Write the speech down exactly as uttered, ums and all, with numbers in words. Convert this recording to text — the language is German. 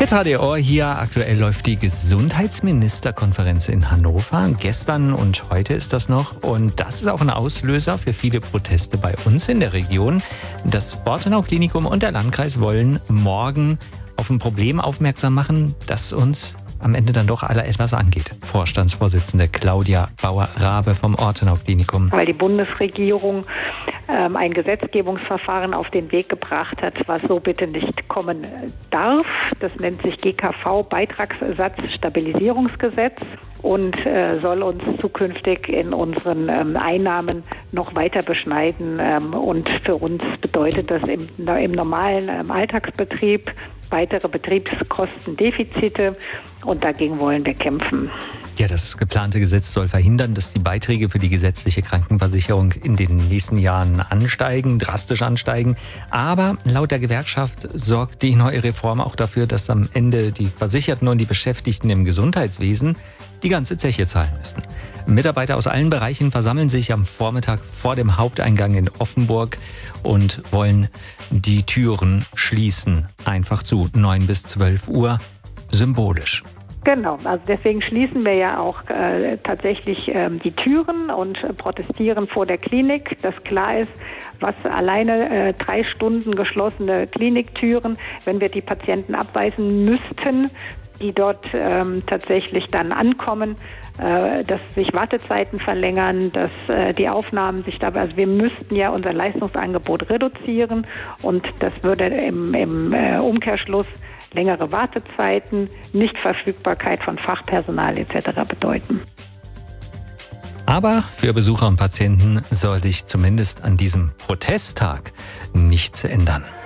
Jetzt H D Ohr hier. Aktuell läuft die Gesundheitsministerkonferenz in Hannover. Gestern und heute ist das noch. Und das ist auch ein Auslöser für viele Proteste bei uns in der Region. Das Ortenau-Klinikum und der Landkreis wollen morgen auf ein Problem aufmerksam machen, das uns am Ende dann doch alle etwas angeht. Vorstandsvorsitzende Claudia Bauer-Rabe vom Ortenau-Klinikum. Weil die Bundesregierung ähm, ein Gesetzgebungsverfahren auf den Weg gebracht hat, was so bitte nicht kommen darf. Das nennt sich G K V, Beitragsersatzstabilisierungsgesetz, und äh, soll uns zukünftig in unseren ähm, Einnahmen noch weiter beschneiden. Ähm, und für uns bedeutet das im, im normalen ähm, Alltagsbetrieb weitere Betriebskostendefizite, und dagegen wollen wir kämpfen. Ja, das geplante Gesetz soll verhindern, dass die Beiträge für die gesetzliche Krankenversicherung in den nächsten Jahren ansteigen, drastisch ansteigen. Aber laut der Gewerkschaft sorgt die neue Reform auch dafür, dass am Ende die Versicherten und die Beschäftigten im Gesundheitswesen die ganze Zeche zahlen müssen. Mitarbeiter aus allen Bereichen versammeln sich am Vormittag vor dem Haupteingang in Offenburg und wollen die Türen schließen. Einfach zu neun bis zwölf Uhr, symbolisch. Genau, also deswegen schließen wir ja auch äh, tatsächlich ähm, die Türen und äh, protestieren vor der Klinik, dass klar ist, was alleine äh, drei Stunden geschlossene Kliniktüren, wenn wir die Patienten abweisen müssten, die dort ähm, tatsächlich dann ankommen, äh, dass sich Wartezeiten verlängern, dass äh, die Aufnahmen sich dabei, also wir müssten ja unser Leistungsangebot reduzieren, und das würde im, im äh, Umkehrschluss längere Wartezeiten, Nichtverfügbarkeit von Fachpersonal et cetera bedeuten. Aber für Besucher und Patienten soll sich zumindest an diesem Protesttag nichts ändern.